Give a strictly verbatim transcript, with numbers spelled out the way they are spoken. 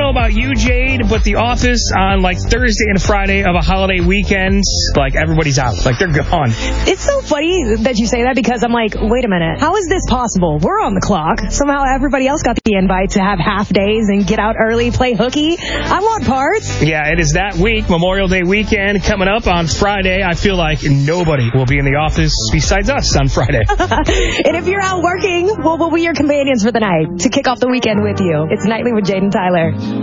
know about you, Jade, but the office on like Thursday and Friday of a holiday weekend, like everybody's out. Like they're gone. It's so funny that you say that because I'm like, wait a minute. How is this possible? We're on the clock. Somehow everybody else got the invite to have half days and get out early, play hooky. I want parts. Yeah, it is that week, Memorial Day weekend, coming up on Friday. I feel like nobody will be in the office besides us on Friday. And if you're out working, well, we'll be your companions for the night to kick off the weekend with you. It's Nightly with Jade and Tyler.